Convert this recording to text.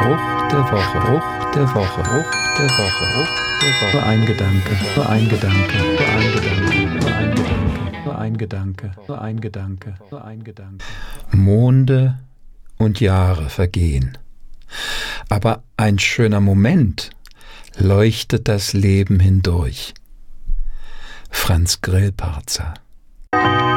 Bruch der Woche, Bruch der Woche, Bruch der Woche, Bruch der Woche. Nur ein Gedanke, nur ein Gedanke, nur ein Gedanke, nur ein Gedanke, nur ein Gedanke, nur ein Gedanke, nur ein Gedanke. Monde und Jahre vergehen, aber ein schöner Moment leuchtet das Leben hindurch. Franz Grillparzer.